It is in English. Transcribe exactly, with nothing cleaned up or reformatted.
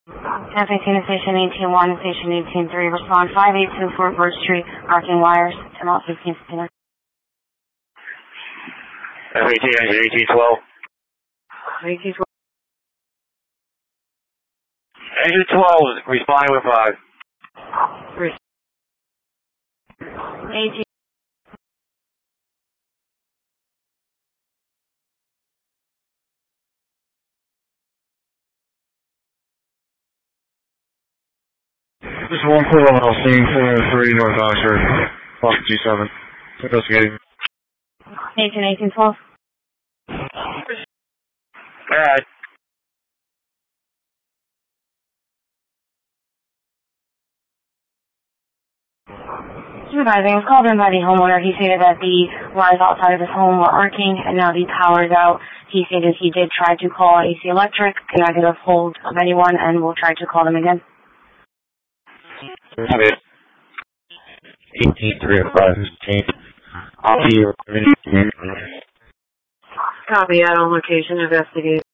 F eighteen to Station eighteen one and Station eighteen three. Respond five eight two Fort Bird Street, arcing wires, ten out fifteen fifty-nine. F eighteen, engine eighteen twelve. eighteen twelve. Engine twelve, responding with five. eighteen. This is one Corral, scene four oh three North Oxford, Fox G seven. Investigating. eighteen, eighteen, twelve. Alright. Supervising was called in by the homeowner. He stated that the wires outside of his home were arcing and now the power is out. He stated he did try to call A C Electric, could not get a hold of anyone, and will try to call them again. eighteen three oh five, I'll be your Copy, out on location, investigate.